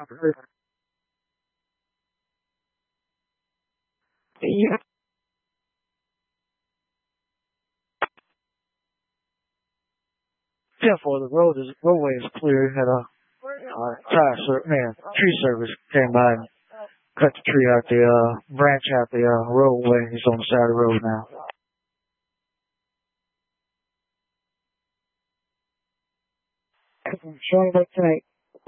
Yeah. Yeah, for the roadway is clear. Had a tree service came by and cut the tree out the branch out the roadway. It's on the side of the road now. Showing back tonight.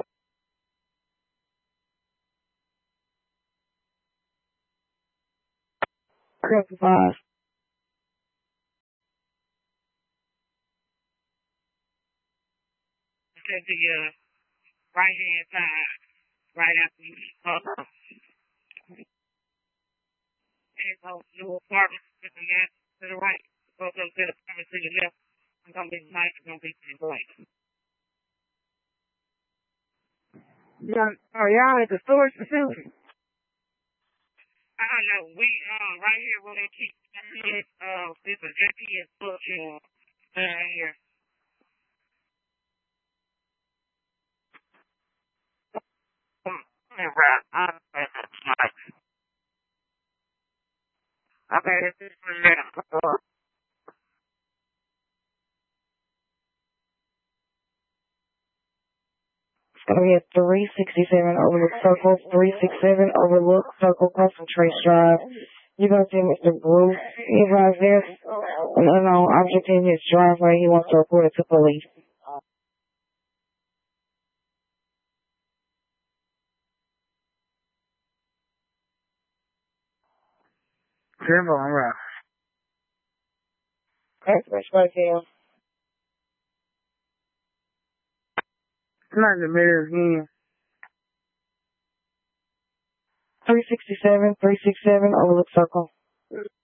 Correct 5. To the right hand side, right after you and those new apartments to the left, to the right, both of the apartments to the left. It's gonna be nice, it's gonna be to the right. Y'all at the storage facility? I don't know. We right here where they keep this a GPS booking right here. Okay, this is for now. We have 367 Overlook Circle, 367 Overlook Circle, Concentrate Drive. You're going to see Mr. Bruce. He drives this object in his driveway. He wants to report it to police. Simple, all right. That's right there. Not in the middle again. 367 Overlook Circle.